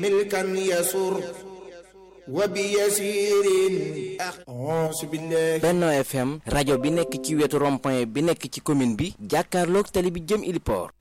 ملكا يسر وبيسير أعوذ بالله. Benno FM rajo bi nekk ci wetu rond-point bi nekk ci commune bi jàkkaarloog tali bi jëm Iliport.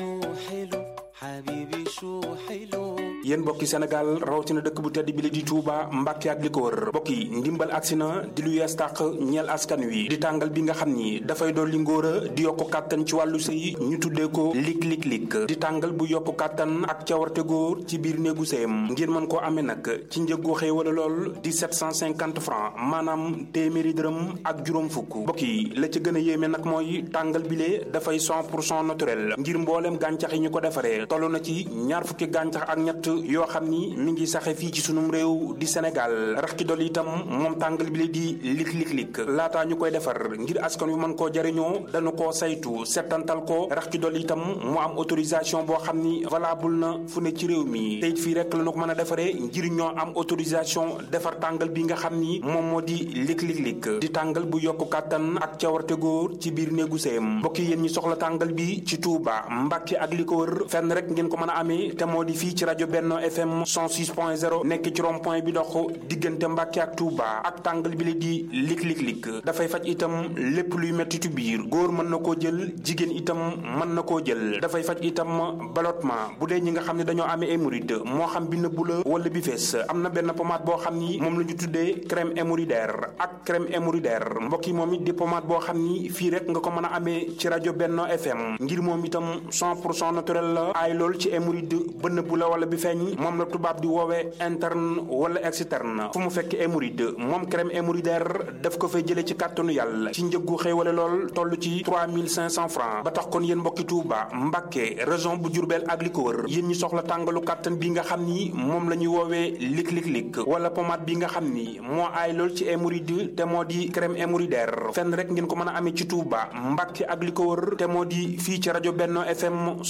yéen mbokki Sénégal rawatina dëkk bu tedd bi li di Touba Mbàkke ak li ko wër mbokk yi ndimbal agsi na di lu yees tàq ñeel askan wi di tàngal bi nga xam ni dafay dolli ngóora di yokku kàttan ci wàllu sëy ñu tuddee ko lig di tàngal bu yokku kàttan ak cawarte góor ci biir néegu sëyam ngeen mën koo amee nag ci njëggu xéewala lool di 750 francs maanaam téeméeri dërëm ak juróom fukk mbokk yi la ca gën a yéeme nag mooy tàngal bile dafay 100% naturel ngir mbooleem gàncax yi ñu ko defaree toll na ci ñaar fukki gàncax ak ñett yoo xam ni mi ngi saxe fii ci sunum réew di Sénégal rax ci dolli itam moom tàngal bi la di lig laataa ñu koy defar ngir askan wi mën koo jariñoo dañu koo saytu settantal ko rax ci dolli itam mu am autorisation boo xam ni valable na fu ne ci réew mi te it fii rek la ñu ko mën a defaree ngir ñoo am autorisation defar tàngal bi nga xam ni moom moo di lig di tàngal bu yokku kàttan ak cawarte góor ci biir néegu sëyam mbokk yéen ñi soxla tàngal bi ci Touba Mbàkke ak li ko wër fenn rek ngeen ko mën a amee te moo di fii ci rajo Benno FM 106.0 nekk ci rond-point bi dox diggante Mbàkke ak Touba ak tàngal bi la di lig dafay faj itam lépp luy mettitu biir góor mën na koo jël jigéen itam mën na koo jël dafay faj itam ballottement bu dee ñi nga xam ne dañoo amee hémorroïde moo xam bi nëbbu la wala bi fees am na benn pommade boo xam ni moom la ñu tuddee crème hémorroïdaire ak crème hémorroïdaire mbokk yi moom it di pommade boo xam ni fii rek nga ko mën a amee ci rajo Benno FM ngir moom itam 100% naturel la aay lool ci hémorroïde ba nëbbu la wala bi feeñ moom la tubaab di woowee interne wala externe fu mu fekk hémorroïde moom crème hémorroïdaire daf ko fay jëlee ci kàttanu yàlla ci njëggu xéewale lool toll ci 3500 francs ba tax kon yéen mbokki Touba Mbàkke région bu Diourbel ak li ko wër yéen ñi soxla tàngalu kàttan bi nga xam ni moom la ñuy woowee lig wala pommade bi nga xam ni moo aay lool ci hémorroïde te moo di crème hémorroïdaire fenn rek ngeen ko mën a amee ci Touba Mbàkke ak li ko wër te moo di fii ci rajo Benno FM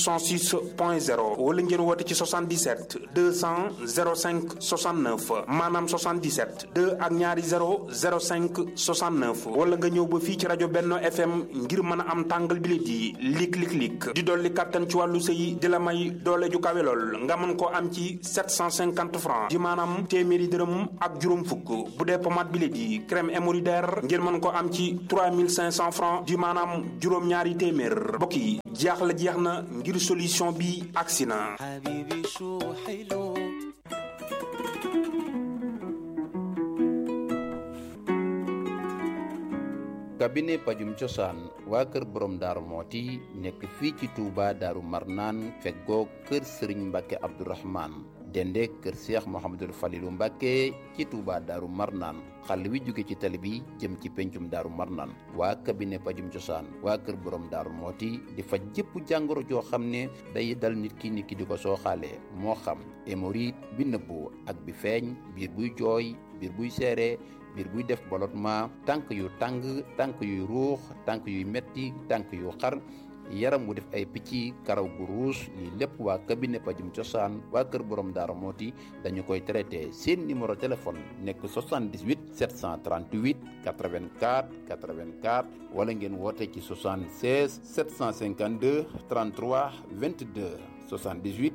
106.0 wala ngeen woote ci 77 200 05 69 maanaam 77 2 ak ñaari 0 05 69 wala nga ñëw ba fii ci rajo Benno FM ngir mën a am tàngal bi di lig di dolli kàttan ci wàllu sëy di la may doole ju kawe lool nga mën koo am ci 750 francs di maanaam téeméeri dërëm ak juróom fukk bu dee pommade bi di crème hémorroïdaire ngeen mën koo am ci 3500 francs di maanaam juróom-ñaari téeméer mbokk yi jaaxle jeex na ngir solution bi agsi na. cabinet pajum cosaan waa kër borom daaru mooti nekk fii ci Touba daaru marnaan feggoo kër sëriñ Mbàkke Abdourahman dende kër Cheikh Mouhamadul Falilou Mbàkke ci Touba daaru marnaan xàll wi jóge ci tali bi jëm ci pencum daaru marnaan waa cabinet pajum cosaan waa kër borom daaru mooti di faj jëpp jàngoro joo xam ne day dal nit ki di ko sooxaalee moo xam hémorroïde bi nëbbu ak bi feeñ biir buy jooy biir buy seere biir buy def ballottement tànk yu tàng tànk yuy ruux tànk yuy metti tànk yu xar yaram wu def ay picc karaw gu ruus lii lépp waa cabinet pajum cosaan waa kër borom daara mooti dañu koy traité seen numéro téléphone nekk 78 738 84 84 wala ngeen woote ci 76 752 33 22 78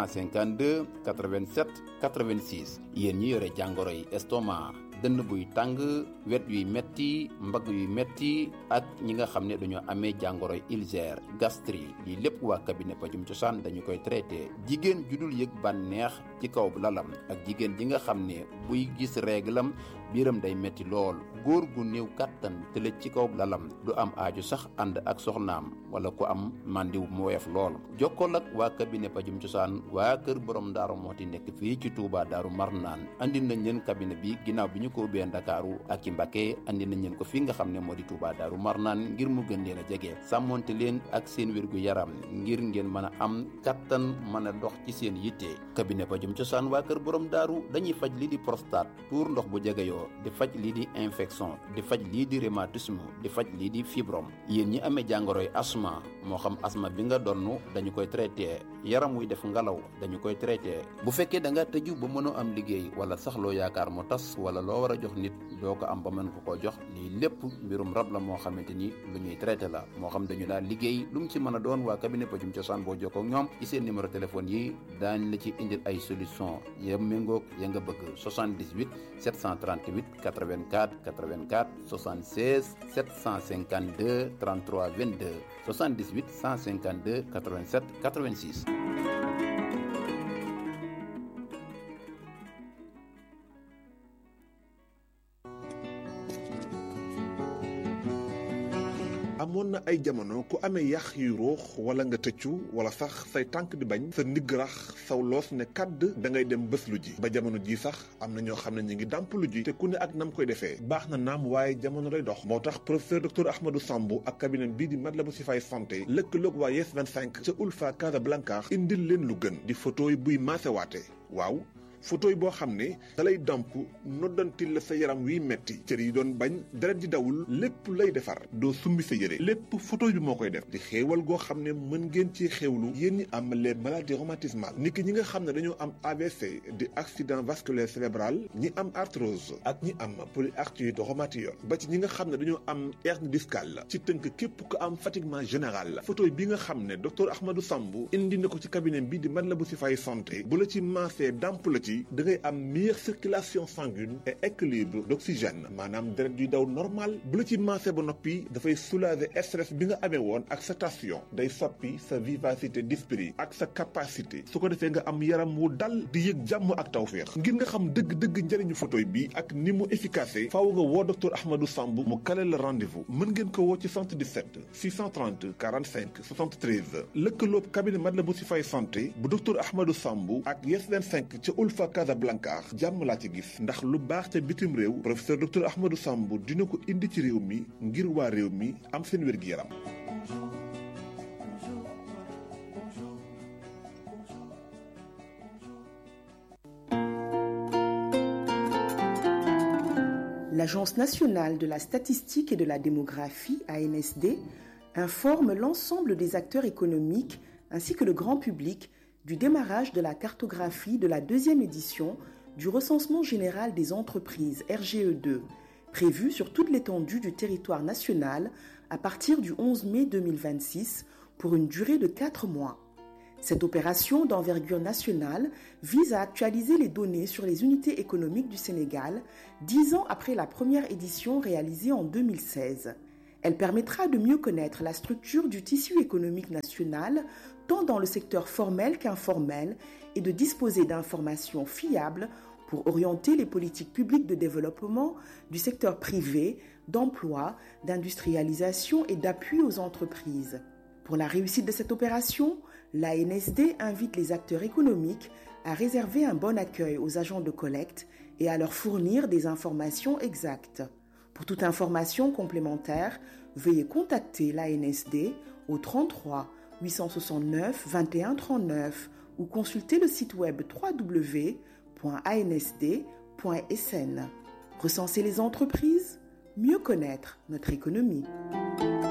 152 87 86 yéen ñi yore jàngoro yi estomac dënn buy tàng wet yuy metti mbagg yuy metti ak ñi nga xam ne dañoo amee jàngoro ulcère gastrique lii lépp waa cabinet pajum cosaan dañu koy traité jigéen ju dul yëg bànneex ci kaw lalam ak jigéen ji nga xam ne buy gis réglam biiram day metti lool góor gu néew kàttan tëlëj ci kaw lalam du am aaju sax ànd ak soxnaam wala ku am màndiw mu woyof lool jokkool ak waa cabinet pajum cosaan waa kër borom daaru mooti nekk fii ci Touba daaru marnaan andi nañ leen cabinet bi ginnaaw bi ñu ko ubbee Ndakaaru ak ci Mbacké andi nañ leen ko fii nga xam ne moo di Touba daaru marnaan ngir mu gën leen a jege sàmmonte leen ak seen wérgu yaram ngir ngeen mën a am kattan mën a dox ci seen yitte cabinet pajum cosaan waa kër borom daaru dañuy faj lii di prostate tuur ndox bu jegeyoo di faj lii di infection di faj lii di rhumatisme di faj lii di fibrome yéen ñi amee jàngoroy asma moo xam asma bi nga donnu dañu koy traité yaram wuy def ngalaw dañu koy traité bu fekkee da nga tëju ba mënoo am liggéey wala sax loo yaakaar mu tas wala loo war a jox nit doo ko am ba mën ko koo jox lii lépp mbirum rab la moo xamante ni lu ñuy traité la moo xam dañu daal liggéey lu mu ci mën a doon waa cabinet pajum cosaan boo jokkoo ak ñoom ci seen numéro téléphone yi daañ la ci indil ay solution solution ya méngoog ya nga bëgg 78 738 84 84 76 752 33 22 78 152 87 86. amoon na ay jamono ku amee yax yu ruux wala nga tëccu wala sax say tànk di bañ sa ndigg rax saw loos ne kàdd da ngay dem bés lu ji ba jamono ji sax am na ñoo xam ne ñu ngi dàmp lu ji te ku ne ak nam koy defee baax na naam waaye jamono lay dox moo tax professeur docteur Ahmadou Sambou ak cabinet bii di Matlaboul Chifaay santé lëkkaloog waa Yes 25 ca Ulfa Casablanca indil leen lu gën di photo yi buy maasewaate waaw photo yi boo xam ne da lay damp noddantil la sa yaram wiy metti cër yi doon bañ deret di dawul lépp lay defar doo summi sa yére lépp photo bi moo koy def di xéewal goo xam ne mën ngeen ci xéewlu yéen ñi am les maladies rhumatismales niki ñi nga xam ne dañoo am AVC di accident vasculaire cérébral ñi am arthrose ak ñi am polyarthrite rhumatoïde ba ci ñi nga xam ne dañoo am hernie discale ci tënk képp ku am fatiguement général photo bi nga xam ne docteur Ahmadou Sambou indi na ko ci cabinet bi di Matlaboul Chifaay santé bu la ci maasee damp la ci da ngay am meilleure circulation sanguine et équilibre d'oxygène maanaam deret yuy daw normal bu la ci maasee ba noppi dafay soulager stress bi nga amee woon ak sa tension day soppi sa vivacité d'esprit ak sa capacité su ko defee nga am yaram wu dal di yëg jàmm ak tawféex ngir nga xam dëgg-dëgg njëriñu photoy bi ak ni mu efficace faaw nga woo docteur Ahmadou Sambou mu kale la rendez-vous mën ngeen ko woo ci 77 630 45 73 lëkkaloob cabinet Matlaboul Chifaay santé bu docteur Ahmadou Sambou ak Yes 25 ca Ulfa Casablanca jàmm laa ci gis ndax lu baax ca bitim réew professeur docteur Ahmadou Sambou dina ko indi ci réew mi ngir waa réew mi am seen wér-gi-yaram. L'Agence nationale de la statistique et de la démographie, ANSD, informe l'ensemble des acteurs économiques ainsi que le grand public du démarrage de la cartographie de la deuxième édition du recensement général des entreprises RGE2, prévu sur toute l'étendue du territoire national à partir du 11 mai 2026 pour une durée de 4 mois. Cette opération d'envergure nationale vise à actualiser les données sur les unités économiques du Sénégal 10 ans après la première édition réalisée en 2016. Elle permettra de mieux connaître la structure du tissu économique national, tant dans le secteur formel qu'informel, et de disposer d'informations fiables pour orienter les politiques publiques de développement du secteur privé, d'emploi, d'industrialisation et d'appui aux entreprises. Pour la réussite de cette opération, l'ANSD invite les acteurs économiques à réserver un bon accueil aux agents de collecte et à leur fournir des informations exactes. Pour toute information complémentaire, veuillez contacter l'ANSD au 33 869 21 39 ou consulter le site web www.ansd.sn. Recenser les entreprises, mieux connaître notre économie.